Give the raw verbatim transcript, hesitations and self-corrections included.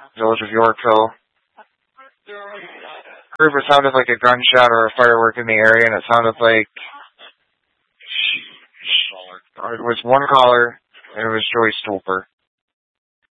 Village of Yorkville. Heard it sounded like a gunshot or a firework in the area, and it sounded like it was one caller, and it was Joyce Stolper.